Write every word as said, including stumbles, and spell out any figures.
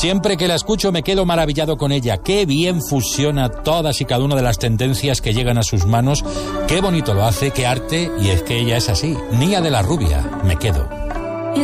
Siempre que la escucho me quedo maravillado con ella. Qué bien fusiona todas y cada una de las tendencias que llegan a sus manos. Qué bonito lo hace, qué arte. Y es que ella es así. Nia de la Rubia. Me quedo.